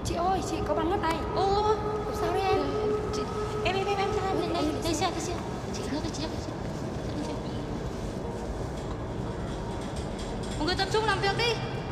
Chị ơi, chị có bắn mất tay. Ô, sao đấy em? chị, em ra đây xe chị đưa cho chị. Mọi người tập trung làm việc đi.